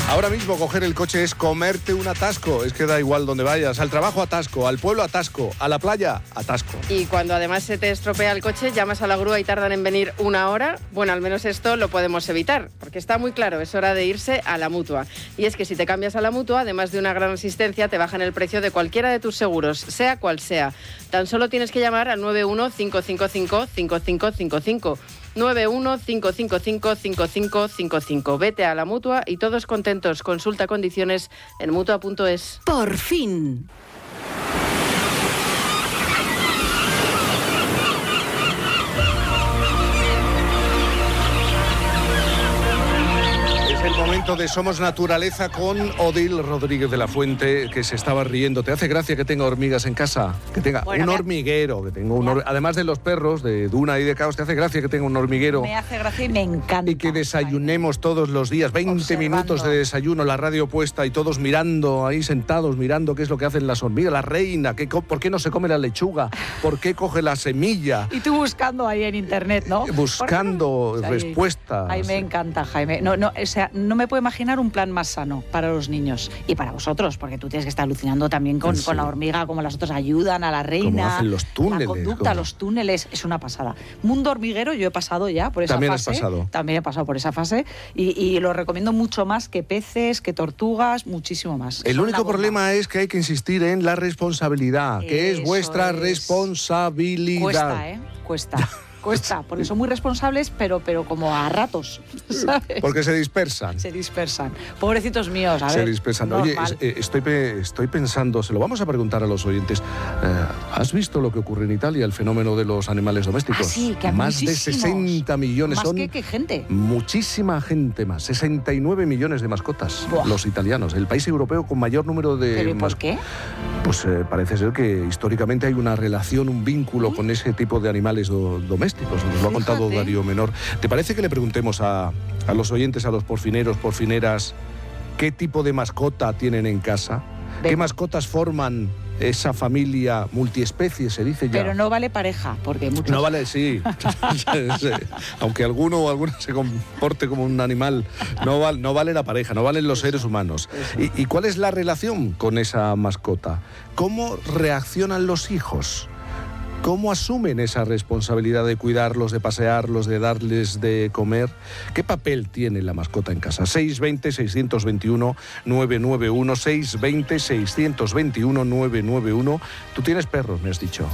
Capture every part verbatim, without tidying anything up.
Ahora mismo coger el coche es comerte un atasco. Es que da igual donde vayas. Al trabajo, atasco. Al pueblo, atasco. A la playa, atasco. Y cuando además se te estropea el coche, llamas a la grúa y tardan en venir una hora. Bueno, al menos esto lo podemos evitar, porque está muy claro, es hora de irse a la Mutua. Y es que si te cambias a la Mutua, además de una gran asistencia, te bajan el precio de cualquiera de tus seguros, sea cual sea. Tan solo tienes que llamar al nueve uno cinco cinco cinco cinco cinco cinco cinco. nueve uno cinco cinco cinco cinco cinco cinco cinco. Vete a la Mutua y todos contentos. Consulta condiciones en mutua punto es. Por fin. Es el momento de Somos Naturaleza con Odil Rodríguez de la Fuente, que se estaba riendo. ¿Te hace gracia que tenga hormigas en casa? Que tenga bueno, un hormiguero, que tenga un hor... además de los perros, de Duna y de Caos, ¿te hace gracia que tenga un hormiguero? Me hace gracia y me encanta. Y que desayunemos todos los días, veinte Observando. minutos de desayuno, la radio puesta y todos mirando, ahí sentados, mirando qué es lo que hacen las hormigas. La reina, ¿qué, ¿por qué no se come la lechuga? ¿Por qué coge la semilla? Y tú buscando ahí en internet, ¿no? Buscando Ahí- respuestas. Ahí me encanta, Jaime. No, no, o sea, no me puedo imaginar un plan más sano para los niños y para vosotros, porque tú tienes que estar alucinando también con, Sí. con la hormiga, como las otras ayudan a la reina. Cómo hacen los túneles, La conducta, cómo- los túneles, es una pasada. Mundo hormiguero, yo he pasado ya por esa También has fase. pasado. También he pasado por esa fase y, y lo recomiendo mucho más que peces, que tortugas, muchísimo más. El Son único una bomba. problema es que hay que insistir en la responsabilidad, que es Eso vuestra es. responsabilidad. Cuesta, ¿eh? Cuesta. Cuesta, porque son muy responsables, pero, pero como a ratos, ¿sabes? Porque se dispersan. Se dispersan. Pobrecitos míos, a Se ver. dispersan. normal. Oye, es- eh, estoy, pe- estoy pensando, se lo vamos a preguntar a los oyentes. Eh, ¿Has visto lo que ocurre en Italia, el fenómeno de los animales domésticos? Ah, sí, que hay Más de muchísimos. sesenta millones. Más son que, que gente. muchísima gente más. sesenta y nueve millones de mascotas, Buah. los italianos. El país europeo con mayor número de... ¿Pero y por mas- qué? Pues eh, parece ser que históricamente hay una relación, un vínculo con ese tipo de animales do- domésticos. Nos lo ha contado Fíjate. Darío Menor. ¿Te parece que le preguntemos a, a los oyentes, a los porfineros, porfineras, qué tipo de mascota tienen en casa? ¿Qué Venga. mascotas forman esa familia multiespecie, se dice ya? Pero no vale pareja, porque muchos... No vale, sí. Sí. Aunque alguno o alguna se comporte como un animal, no, val- no vale la pareja, no valen los seres humanos. ¿Y, y cuál es la relación con esa mascota? ¿Cómo reaccionan los hijos? ¿Cómo asumen esa responsabilidad de cuidarlos, de pasearlos, de darles de comer? ¿Qué papel tiene la mascota en casa? seis veinte, seiscientos veintiuno, novecientos noventa y uno, seis veinte, seiscientos veintiuno, novecientos noventa y uno. Tú tienes perros, me has dicho.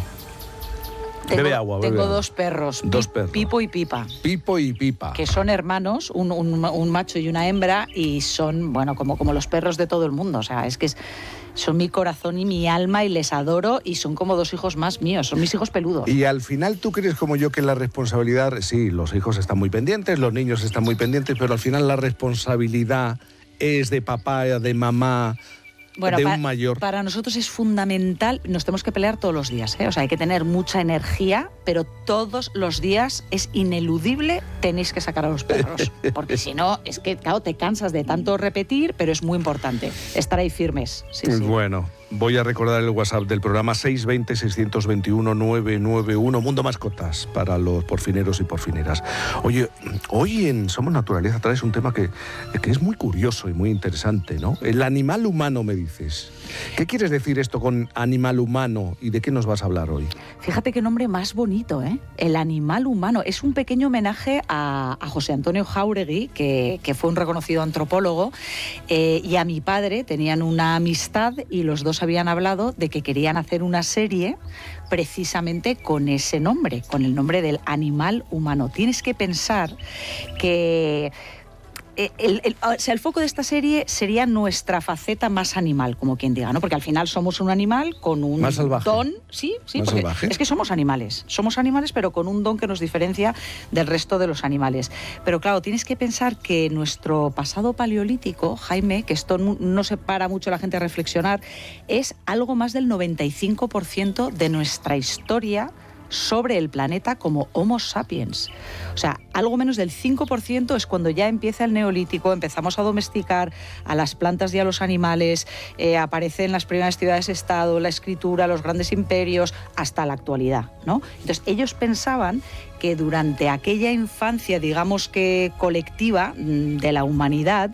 Tengo, Bebe agua, bebe tengo agua. dos perros, Dos Pi- perros. Pipo y Pipa, Pipo y Pipa. que son hermanos, un, un- un macho y una hembra, y son, bueno, como, como los perros de todo el mundo. O sea, es que es- son mi corazón y mi alma y les adoro y son como dos hijos más míos, son mis hijos peludos. Y al final tú crees como yo que la responsabilidad, sí, los hijos están muy pendientes, los niños están muy pendientes, pero al final la responsabilidad es de papá, de mamá, Bueno, de pa- un mayor. para nosotros es fundamental, nos tenemos que pelear todos los días, ¿eh? O sea, hay que tener mucha energía, pero todos los días es ineludible, tenéis que sacar a los perros, porque si no, es que, claro, te cansas de tanto repetir, pero es muy importante estar ahí firmes. Sí, sí. Bueno, voy a recordar el WhatsApp del programa seis veinte, seiscientos veintiuno, novecientos noventa y uno, Mundo Mascotas, para los porfineros y porfineras. Oye, hoy en Somos Naturaleza traes un tema que, que es muy curioso y muy interesante, ¿no? El animal humano, me dices. ¿Qué quieres decir esto con animal humano y de qué nos vas a hablar hoy? Fíjate qué nombre más bonito, ¿eh? El animal humano. Es un pequeño homenaje a, a José Antonio Jáuregui, que, que fue un reconocido antropólogo, eh, y a mi padre. Tenían una amistad y los dos habían hablado de que querían hacer una serie precisamente con ese nombre, con el nombre del animal humano. Tienes que pensar que... eh, El, el- o sea, el foco de esta serie sería nuestra faceta más animal, como quien diga, ¿no? Porque al final somos un animal con un Más salvaje. don, sí, sí, Más porque salvaje. es que somos animales, somos animales, pero con un don que nos diferencia del resto de los animales. Pero claro, tienes que pensar que nuestro pasado paleolítico, Jaime, que esto no, no se para mucho la gente a reflexionar, es algo más del noventa y cinco por ciento de nuestra historia. sobre el planeta como Homo sapiens. O sea, algo menos del cinco por ciento es cuando ya empieza el neolítico, empezamos a domesticar a las plantas y a los animales, eh, aparecen las primeras ciudades-estado, la escritura, los grandes imperios, hasta la actualidad, ¿no? Entonces, ellos pensaban que durante aquella infancia, digamos que colectiva de la humanidad,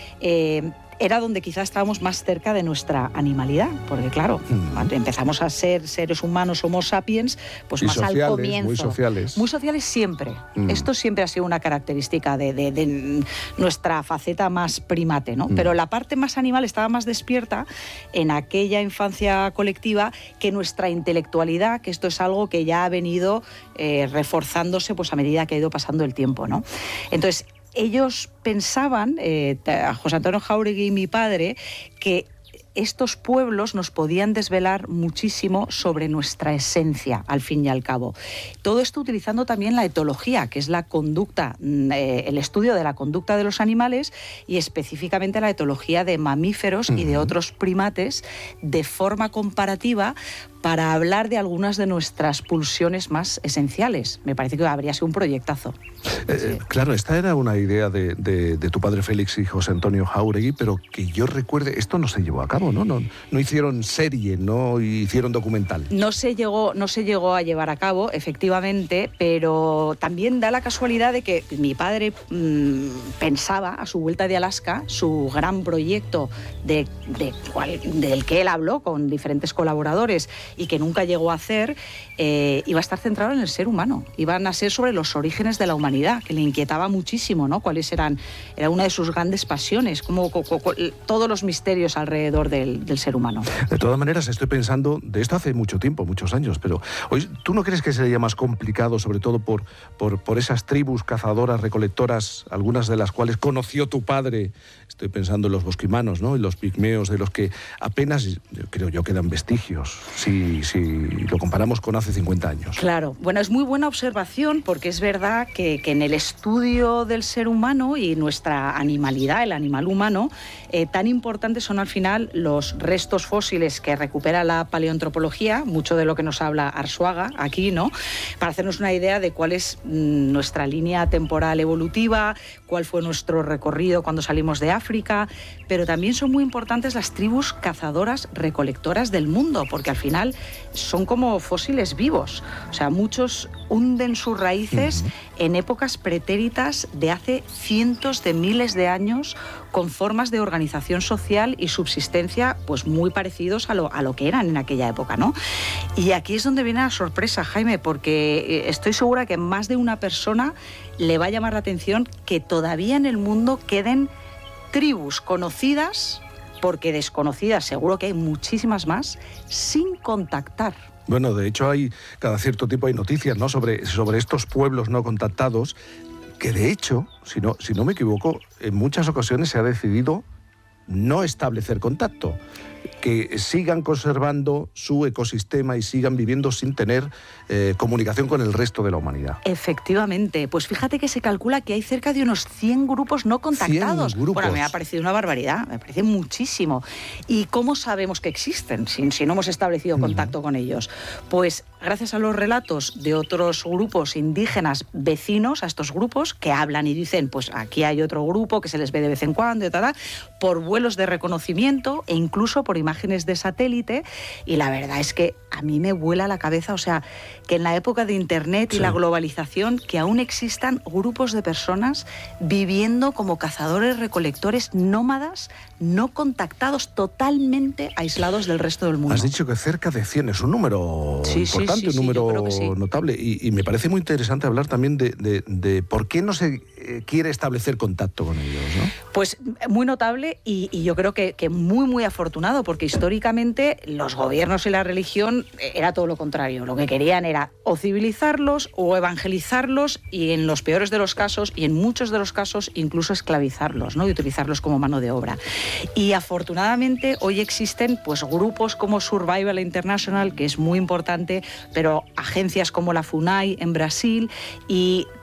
eh, era donde quizás estábamos más cerca de nuestra animalidad, porque claro, mm. empezamos a ser seres humanos, Homo sapiens, pues y más sociales, al comienzo. Muy sociales. Muy sociales siempre. Mm. Esto siempre ha sido una característica de, de, de nuestra faceta más primate, ¿no? Mm. Pero la parte más animal estaba más despierta en aquella infancia colectiva que nuestra intelectualidad, que esto es algo que ya ha venido eh, reforzándose pues a medida que ha ido pasando el tiempo, ¿no? Entonces, ellos pensaban, eh, José Antonio Jáuregui y mi padre, que estos pueblos nos podían desvelar muchísimo sobre nuestra esencia, al fin y al cabo. Todo esto utilizando también la etología, que es la conducta, eh, el estudio de la conducta de los animales y específicamente la etología de mamíferos uh-huh. y de otros primates de forma comparativa, para hablar de algunas de nuestras pulsiones más esenciales. Me parece que habría sido un proyectazo. Eh, sí. Claro, esta era una idea de, de, de tu padre Félix y José Antonio Jáuregui, pero que yo recuerde, esto no se llevó a cabo, ¿no? No, no hicieron serie, no hicieron documental. No se llegó, no se llegó a llevar a cabo, efectivamente, pero también da la casualidad de que mi padre mmm, pensaba, a su vuelta de Alaska, su gran proyecto de, de cual, del que él habló con diferentes colaboradores y que nunca llegó a hacer, eh, iba a estar centrado en el ser humano. Iban a ser sobre los orígenes de la humanidad, que le inquietaba muchísimo, ¿no? Cuáles eran, era una de sus grandes pasiones, como co, co, co, todos los misterios alrededor del, del ser humano. De todas maneras, estoy pensando, de esto hace mucho tiempo, muchos años, pero hoy, ¿tú no crees que sería más complicado, sobre todo por, por, por esas tribus cazadoras, recolectoras, algunas de las cuales conoció tu padre? Estoy pensando en los bosquimanos, ¿no? En los pigmeos, de los que apenas, creo yo, quedan vestigios, si, si lo comparamos con hace cincuenta años. Claro, bueno, es muy buena observación, porque es verdad que, que en el estudio del ser humano y nuestra animalidad, el animal humano, eh, tan importantes son al final los restos fósiles que recupera la paleoantropología, mucho de lo que nos habla Arzuaga aquí, ¿no? Para hacernos una idea de cuál es mm, nuestra línea temporal evolutiva, cuál fue nuestro recorrido cuando salimos de África, pero también son muy importantes las tribus cazadoras recolectoras del mundo, porque al final son como fósiles vivos. O sea, muchos hunden sus raíces uh-huh. en épocas pretéritas de hace cientos de miles de años, con formas de organización social y subsistencia pues muy parecidos a lo, a lo que eran en aquella época, ¿no? Y aquí es donde viene la sorpresa, Jaime, porque estoy segura que más de una persona le va a llamar la atención que todavía en el mundo queden tribus conocidas, porque desconocidas seguro que hay muchísimas más, sin contactar. Bueno, de hecho hay cada cierto tiempo hay noticias, ¿no? sobre, sobre estos pueblos no contactados, que de hecho, si no, si no me equivoco, en muchas ocasiones se ha decidido no establecer contacto, que sigan conservando su ecosistema y sigan viviendo sin tener eh, comunicación con el resto de la humanidad. Efectivamente, pues fíjate que se calcula que hay cerca de unos cien grupos no contactados. cien grupos. Bueno, me ha parecido una barbaridad, me parece muchísimo. ¿Y cómo sabemos que existen si, si no hemos establecido contacto uh-huh. con ellos? Pues gracias a los relatos de otros grupos indígenas vecinos a estos grupos que hablan y dicen, pues aquí hay otro grupo que se les ve de vez en cuando, y tal, tal, por vuelos de reconocimiento e incluso por imágenes de satélite, y la verdad es que a mí me vuela la cabeza, o sea, que en la época de Internet y sí. la globalización, que aún existan grupos de personas viviendo como cazadores, recolectores, nómadas, no contactados, totalmente aislados del resto del mundo. Has dicho que cerca de cien, es un número sí, importante, sí, sí, un número sí, sí. notable, y, y me parece muy interesante hablar también de, de, de por qué no se quiere establecer contacto con ellos, ¿no? Pues muy notable y, y yo creo que, que muy, muy afortunado, porque históricamente los gobiernos y la religión era todo lo contrario. Lo que querían era o civilizarlos o evangelizarlos, y en los peores de los casos, y en muchos de los casos, incluso esclavizarlos, ¿no? Y utilizarlos como mano de obra. Y afortunadamente hoy existen pues grupos como Survival International, que es muy importante, pero agencias como la FUNAI en Brasil, y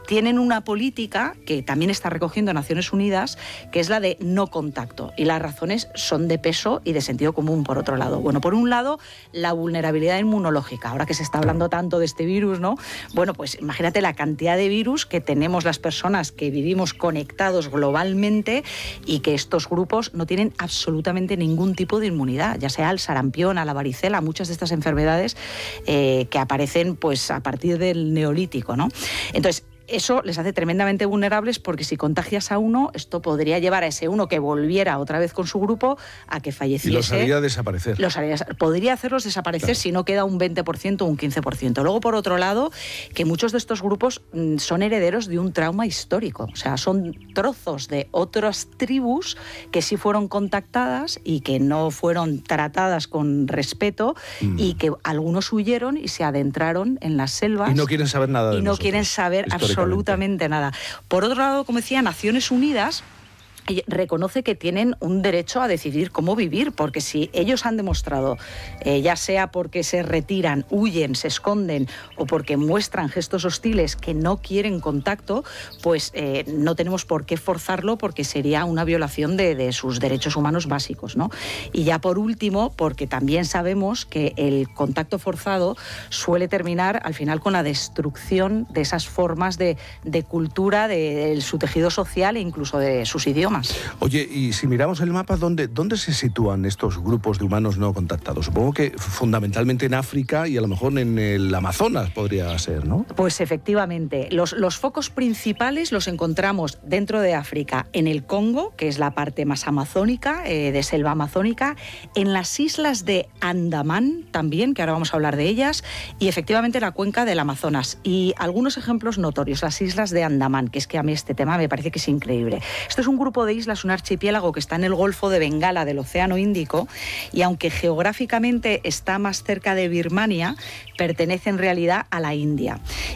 tienen una política que también está recogiendo Naciones Unidas, que es la de no contacto. Y las razones son de peso y de sentido común, por otro lado. Bueno, por un lado, la vulnerabilidad inmunológica. Ahora que se está hablando tanto de este virus, ¿no? Bueno, pues imagínate la cantidad de virus que tenemos las personas que vivimos conectados globalmente y que estos grupos no tienen absolutamente ningún tipo de inmunidad, ya sea al sarampión, a la varicela, muchas de estas enfermedades eh, que aparecen pues a partir del neolítico, ¿no? Entonces, eso les hace tremendamente vulnerables porque si contagias a uno, esto podría llevar a ese uno que volviera otra vez con su grupo a que falleciese. Y los haría desaparecer. Los haría, podría hacerlos desaparecer, claro, si no queda un veinte por ciento o un quince por ciento. Luego, por otro lado, que muchos de estos grupos mmm, son herederos de un trauma histórico. O sea, son trozos de otras tribus que sí fueron contactadas y que no fueron tratadas con respeto mm. y que algunos huyeron y se adentraron en las selvas. Y no quieren saber nada de Y no nosotros, quieren saber absolutamente nada. Por otro lado, como decía, Naciones Unidas reconoce que tienen un derecho a decidir cómo vivir, porque si ellos han demostrado, eh, ya sea porque se retiran, huyen, se esconden o porque muestran gestos hostiles que no quieren contacto, pues eh, no tenemos por qué forzarlo porque sería una violación de, de sus derechos humanos básicos, ¿no? Y ya por último, porque también sabemos que el contacto forzado suele terminar al final con la destrucción de esas formas de, de cultura, de, de su tejido social e incluso de sus idiomas. Oye, y si miramos el mapa, ¿dónde, ¿dónde se sitúan estos grupos de humanos no contactados? Supongo que fundamentalmente en África y a lo mejor en el Amazonas podría ser, ¿no? Pues efectivamente, los, los focos principales los encontramos dentro de África, en el Congo, que es la parte más amazónica, eh, de selva amazónica, en las islas de Andamán también, que ahora vamos a hablar de ellas, y efectivamente la cuenca del Amazonas. Y algunos ejemplos notorios, las islas de Andamán, que es que a mí este tema me parece que es increíble. Esto es un grupo de islas, un archipiélago que está en el Golfo de Bengala del Océano Índico, y aunque geográficamente está más cerca de Birmania, pertenece en realidad a la India.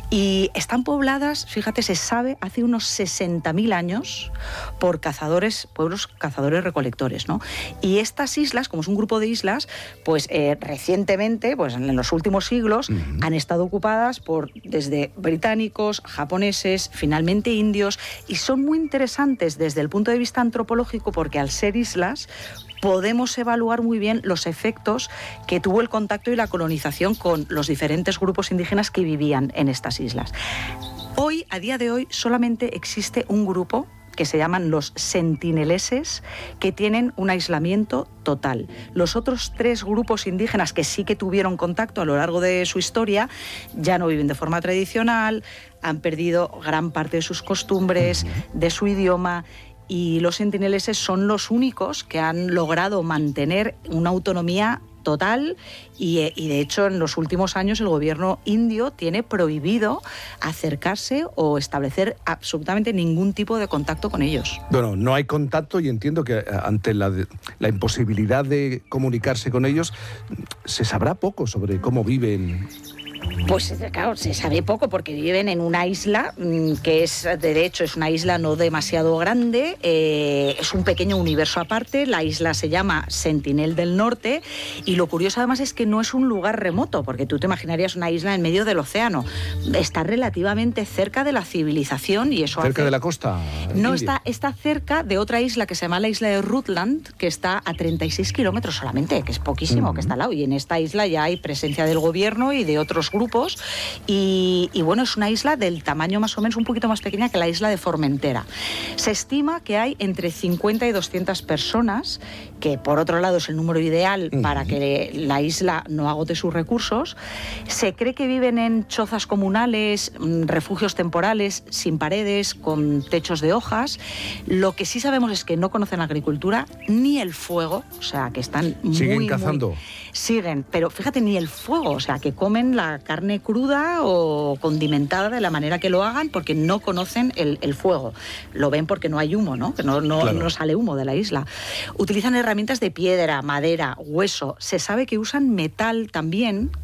Y están pobladas, fíjate, se sabe, hace unos sesenta mil años por cazadores, pueblos cazadores-recolectores, ¿no? Y estas islas, como es un grupo de islas, pues eh, recientemente, pues en los últimos siglos, uh-huh. han estado ocupadas por desde británicos, japoneses, finalmente indios, y son muy interesantes desde el punto de vista antropológico porque al ser islas podemos evaluar muy bien los efectos que tuvo el contacto y la colonización con los diferentes grupos indígenas que vivían en estas islas. Hoy, a día de hoy, solamente existe un grupo que se llaman los sentineleses, que tienen un aislamiento total. Los otros tres grupos indígenas que sí que tuvieron contacto a lo largo de su historia ya no viven de forma tradicional, han perdido gran parte de sus costumbres, de su idioma, y los sentineleses son los únicos que han logrado mantener una autonomía total y, y de hecho en los últimos años el gobierno indio tiene prohibido acercarse o establecer absolutamente ningún tipo de contacto con ellos. Bueno, no hay contacto y entiendo que ante la, la imposibilidad de comunicarse con ellos se sabrá poco sobre cómo viven. Pues claro, se sabe poco porque viven en una isla que es, de hecho, es una isla no demasiado grande, eh, es un pequeño universo aparte, la isla se llama Sentinel del Norte y lo curioso además es que no es un lugar remoto, porque tú te imaginarías una isla en medio del océano, está relativamente cerca de la civilización y eso ¿Cerca hace... de la costa? No, está, está cerca de otra isla que se llama la isla de Rutland, que está a treinta y seis kilómetros solamente, que es poquísimo, uh-huh. que está al lado, y en esta isla ya hay presencia del gobierno y de otros grupos. Y, y bueno, es una isla del tamaño más o menos un poquito más pequeña que la isla de Formentera. Se estima que hay entre cincuenta y doscientas personas, que por otro lado es el número ideal uh-huh. para que la isla no agote sus recursos. Se cree que viven en chozas comunales, refugios temporales, sin paredes, con techos de hojas. Lo que sí sabemos es que no conocen la agricultura ni el fuego, o sea, que están muy... ¿Siguen cazando? Muy, siguen, pero fíjate, ni el fuego, o sea, que comen la carne cruda o condimentada de la manera que lo hagan porque no conocen el, el fuego. Lo ven porque no hay humo, ¿no? Que no, no, claro. no sale humo de la isla. Utilizan herramientas de piedra, madera, hueso. Se sabe que usan metal también,